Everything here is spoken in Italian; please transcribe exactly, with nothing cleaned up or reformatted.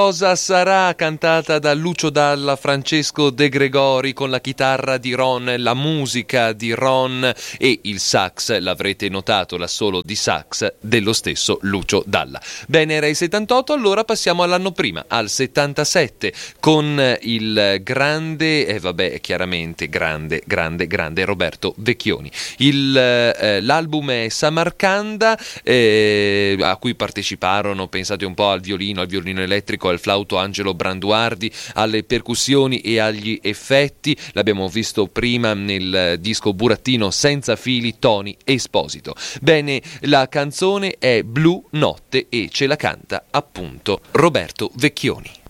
Cosa sarà, cantata da Lucio Dalla, Francesco De Gregori, con la chitarra di Ron, la musica di Ron e il sax, l'avrete notato, l'assolo di sax dello stesso Lucio Dalla. Bene, era il settantotto, allora passiamo all'anno prima, al settantasette, con il grande, e eh vabbè, chiaramente grande, grande, grande Roberto Vecchioni. Il, eh, l'album è Samarcanda, eh, a cui parteciparono, pensate un po', al violino, al violino elettrico, al flauto Angelo Branduardi, alle percussioni e agli effetti. L'abbiamo visto prima nel disco Burattino senza fili, Tony Esposito. Bene, la canzone è Blu Notte e ce la canta appunto Roberto Vecchioni.